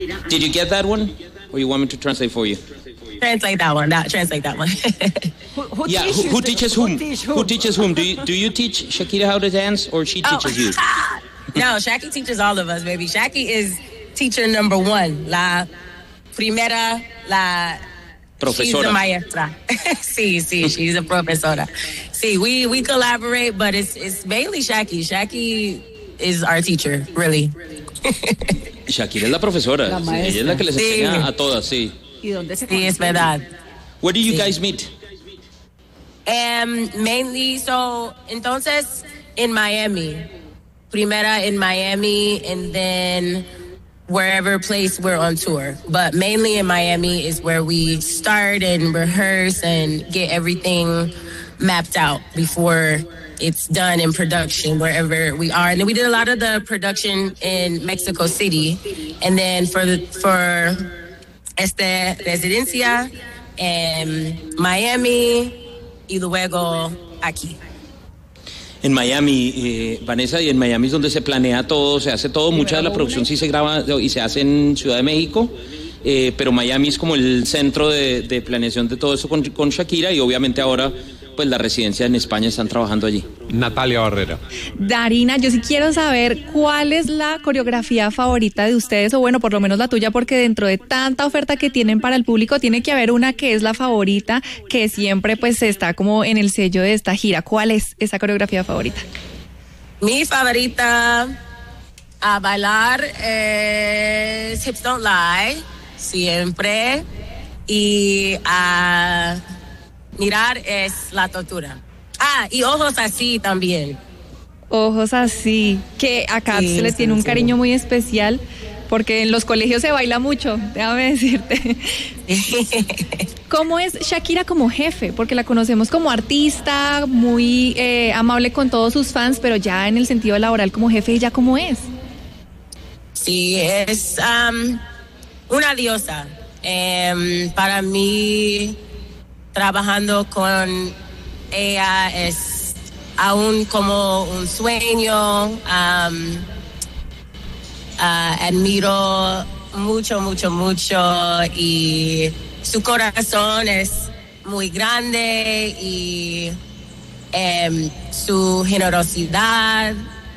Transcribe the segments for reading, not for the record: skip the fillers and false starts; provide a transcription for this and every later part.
Did you get that one? Or you want me to translate for you? Translate that one. Translate that one. Who teaches whom? Who teaches whom? Do you teach Shakira how to dance, or she teaches you? No, Shaki teaches all of us, baby. Shaki is teacher number one. La primera, Profesora. She's a maestra. Sí, she's a profesora. Sí, we collaborate, but it's mainly Shaki. Shaki is our teacher, really. Shakira es la profesora. Ella es la que les enseña a todas, sí. ¿Y dónde se Sí, es verdad. Where do you guys meet? Mainly, entonces, in Miami. Primera in Miami, and then wherever place we're on tour. But mainly in Miami is where we start and rehearse and get everything mapped out before it's done in production wherever we are. And then we did a lot of the production in Mexico City. And then for residencia en Miami y luego aquí. En Miami, Vanessa, y en Miami es donde se planea todo, se hace todo. Mucha de la producción sí se graba y se hace en Ciudad de México, pero Miami es como el centro de planeación de todo eso con Shakira, y obviamente ahora pues la residencia en España están trabajando allí. Natalia Barrera. Darina, yo sí quiero saber cuál es la coreografía favorita de ustedes, o bueno, por lo menos la tuya, porque dentro de tanta oferta que tienen para el público, tiene que haber una que es la favorita, que siempre pues está como en el sello de esta gira. ¿Cuál es esa coreografía favorita? Mi favorita a bailar es Hips Don't Lie, siempre, y a mirar es La Tortura. Y Ojos Así también. Ojos Así, que acá se les tiene un cariño muy especial, porque en los colegios se baila mucho, déjame decirte. ¿Cómo es Shakira como jefe? Porque la conocemos como artista, muy amable con todos sus fans, pero ya en el sentido laboral como jefe, ¿ella cómo es? Sí, es una diosa. Para mí, trabajando con ella es aún como un sueño. Admiro mucho, y su corazón es muy grande, y su generosidad.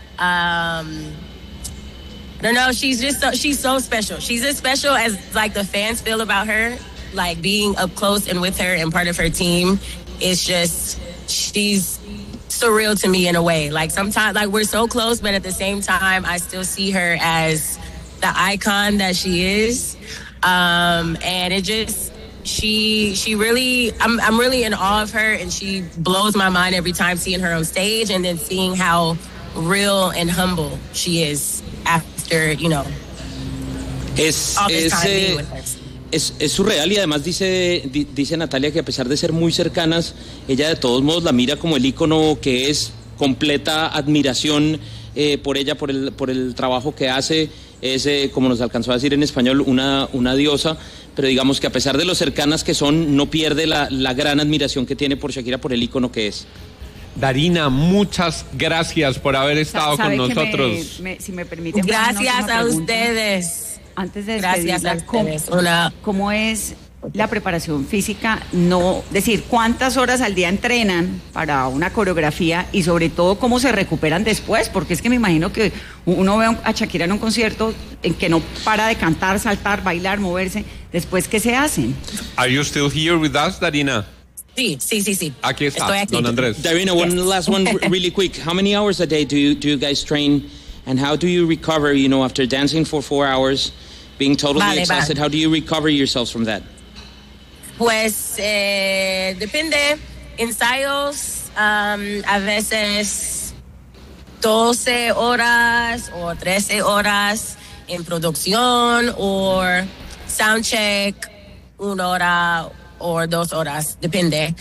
No, she's so special. She's as special as like the fans feel about her. Like being up close and with her and part of her team, it's just, she's surreal to me in a way. Like sometimes, like we're so close, but at the same time, I still see her as the icon that she is. And it just, she really, I'm really in awe of her, and she blows my mind every time seeing her on stage, and then seeing how real and humble she is after, you know, all this time being with her. Es surreal, y además dice Natalia que a pesar de ser muy cercanas, ella de todos modos la mira como el ícono que es, completa admiración por ella, por el trabajo que hace. Es, como nos alcanzó a decir en español, una diosa, pero digamos que a pesar de lo cercanas que son, no pierde la gran admiración que tiene por Shakira, por el ícono que es. Darina, muchas gracias por haber estado con nosotros. Si me permiten, gracias a ustedes. Antes de despedirla, ¿cómo es la preparación física? No, decir, ¿cuántas horas al día entrenan para una coreografía, y sobre todo cómo se recuperan después? Porque es que me imagino que uno ve a Shakira en un concierto en que no para de cantar, saltar, bailar, moverse. Después, ¿qué se hacen? Are you still here with us, Darina? Sí. Aquí está, estoy aquí. Don Andrés. Darina, one last one really quick. How many hours a day do you guys train, and how do you recover, you know, after dancing for 4 hours, being totally exhausted? How do you recover yourselves from that? Pues depende. Ensayos, a veces 12 horas o 13 horas en producción, o soundcheck 1 hora or 2 horas, depende.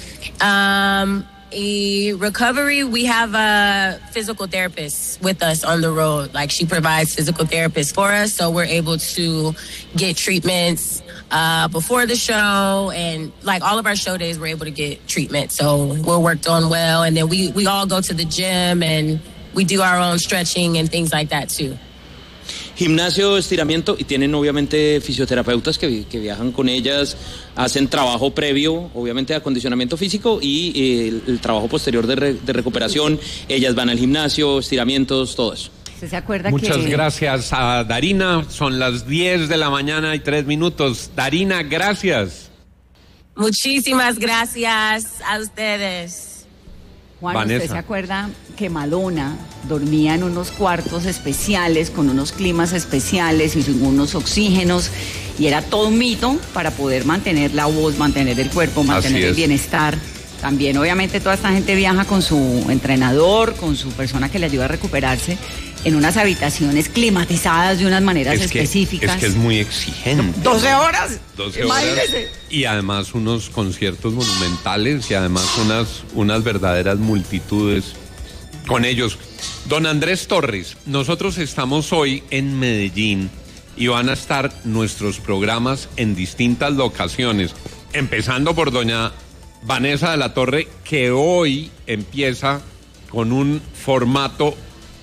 Recovery, we have a physical therapist with us on the road. Like, she provides physical therapists for us, so we're able to get treatments before the show, and like all of our show days, we're able to get treatment. So we're worked on well, and then we all go to the gym, and we do our own stretching and things like that too. gimnasio, estiramiento, y tienen obviamente fisioterapeutas que viajan con ellas, hacen trabajo previo, obviamente de acondicionamiento físico y el trabajo posterior de recuperación. Ellas van al gimnasio, estiramientos, todo eso. ¿Usted se acuerda Muchas gracias a Darina. Son las 10 de la mañana y 3 minutos. Darina, gracias. Muchísimas gracias a ustedes. Juan, Vanessa, ¿usted se acuerda que Madonna dormía en unos cuartos especiales, con unos climas especiales y sin unos oxígenos? Y era todo un mito para poder mantener la voz, mantener el cuerpo, mantener el bienestar. También, obviamente, toda esta gente viaja con su entrenador, con su persona que le ayuda a recuperarse, en unas habitaciones climatizadas de unas maneras específicas. Es que es muy exigente. 12 horas. 12 horas. Y además unos conciertos monumentales y además unas verdaderas multitudes con ellos. Don Andrés Torres, nosotros estamos hoy en Medellín y van a estar nuestros programas en distintas locaciones, empezando por doña Vanessa de la Torre, que hoy empieza con un formato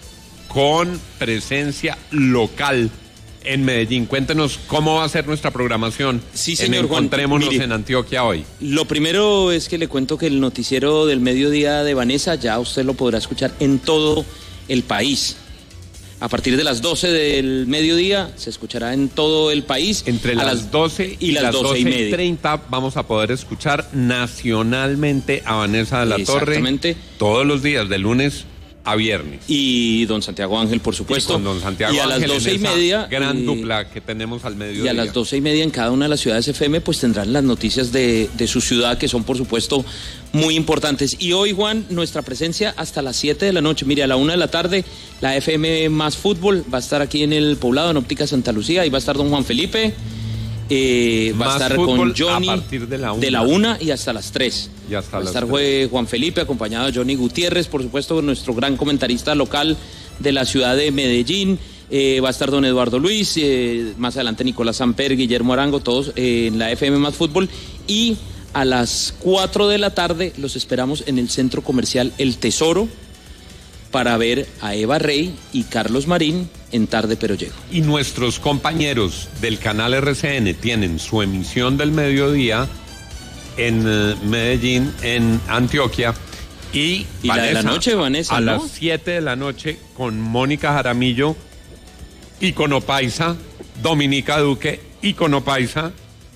con presencia local en Medellín. Cuéntenos cómo va a ser nuestra programación. Sí, señor Juan. Encontrémonos en Antioquia hoy. Lo primero es que le cuento que el noticiero del mediodía de Vanessa ya usted lo podrá escuchar en todo el país. A partir de las 12 del mediodía se escuchará en todo el país. Entre las 12 y las 12:30 vamos a poder escuchar nacionalmente a Vanessa de la Torre todos los días, de lunes a viernes. Y don Santiago Ángel, por supuesto. Y con don Santiago Ángel. Y a las 12:30. Gran dupla que tenemos al mediodía. Y a las 12:30 en cada una de las ciudades FM, pues tendrán las noticias de su ciudad, que son, por supuesto, muy importantes. Y hoy, Juan, nuestra presencia hasta las 7 de la noche. Mire, a la 1 de la tarde, la FM Más Fútbol va a estar aquí en el Poblado, en Óptica Santa Lucía. Ahí va a estar don Juan Felipe. Va a estar con Johnny a partir de la 1 y hasta las 3. Va a estar Juan Felipe acompañado de Johnny Gutiérrez, por supuesto, nuestro gran comentarista local de la ciudad de Medellín. Va a estar don Eduardo Luis, más adelante Nicolás Samper, Guillermo Arango, todos en la FM Más Fútbol. Y a las 4 de la tarde los esperamos en el centro comercial El Tesoro para ver a Eva Rey y Carlos Marín en Tarde Pero Llego. Y nuestros compañeros del canal RCN tienen su emisión del mediodía en Medellín, en Antioquia. Y Vanessa, la de la noche, Vanessa, a ¿no? las 7 de la noche con Mónica Jaramillo, Ícono Paisa, Dominica Duque, Ícono Paisa,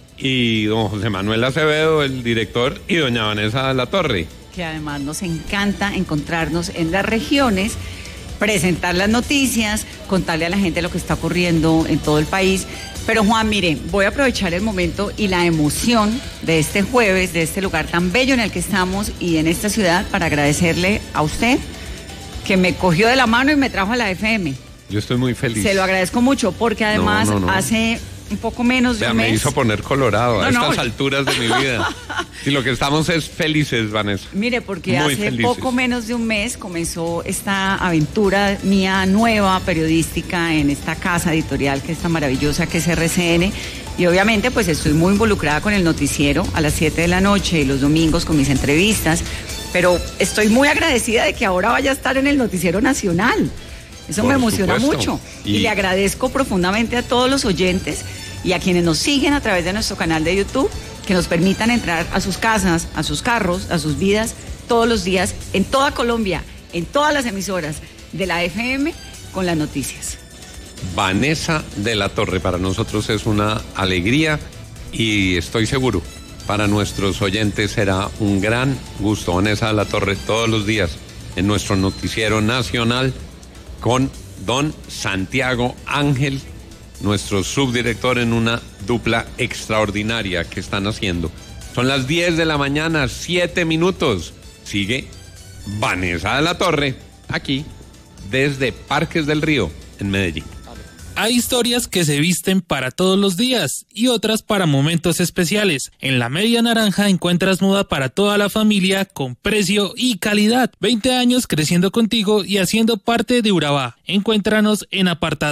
y don José Manuel Acevedo, el director, y doña Vanessa de la Torre. Que además nos encanta encontrarnos en las regiones, presentar las noticias, contarle a la gente lo que está ocurriendo en todo el país. Pero Juan, mire, voy a aprovechar el momento y la emoción de este jueves, de este lugar tan bello en el que estamos y en esta ciudad, para agradecerle a usted que me cogió de la mano y me trajo a la FM. Yo estoy muy feliz. Se lo agradezco mucho porque además hace un poco menos de un mes. Me hizo poner colorado a estas alturas de mi vida. Y lo que estamos es felices, Vanessa. Mire, porque hace poco menos de un mes comenzó esta aventura mía nueva, periodística, en esta casa editorial que es tan maravillosa, que es RCN. Y obviamente pues estoy muy involucrada con el noticiero a las 7 de la noche y los domingos con mis entrevistas. Pero estoy muy agradecida de que ahora vaya a estar en el noticiero nacional. Eso me emociona mucho y le agradezco profundamente a todos los oyentes y a quienes nos siguen a través de nuestro canal de YouTube, que nos permitan entrar a sus casas, a sus carros, a sus vidas todos los días, en toda Colombia, en todas las emisoras de la FM, con las noticias. Vanessa de la Torre, para nosotros es una alegría y estoy seguro, para nuestros oyentes será un gran gusto. Vanessa de la Torre todos los días en nuestro noticiero nacional, con don Santiago Ángel, nuestro subdirector, en una dupla extraordinaria que están haciendo. Son las 10 de la mañana, 7 minutos. Sigue Vanessa de la Torre, aquí, desde Parques del Río, en Medellín. Hay historias que se visten para todos los días y otras para momentos especiales. En la Media Naranja encuentras moda para toda la familia con precio y calidad. 20 años creciendo contigo y haciendo parte de Urabá. Encuéntranos en Apartado.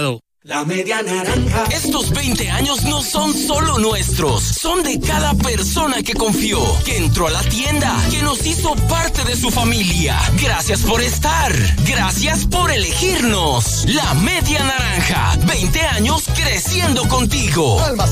La media naranja. Estos 20 años no son solo nuestros, son de cada persona que confió, que entró a la tienda, que nos hizo parte de su familia. Gracias por estar, gracias por elegirnos. La media naranja, 20 años creciendo contigo.